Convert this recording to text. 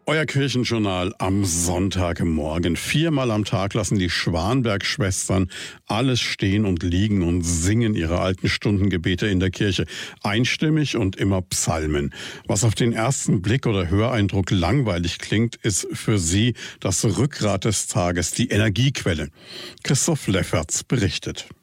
Euer Kirchenjournal am Sonntagmorgen. 4-mal am Tag lassen die Schwanberg-Schwestern alles stehen und liegen und singen ihre alten Stundengebete in der Kirche. Einstimmig und immer Psalmen. Was auf den ersten Blick oder Höreindruck langweilig klingt, ist für sie das Rückgrat des Tages, die Energiequelle. Christoph Lefferts berichtet.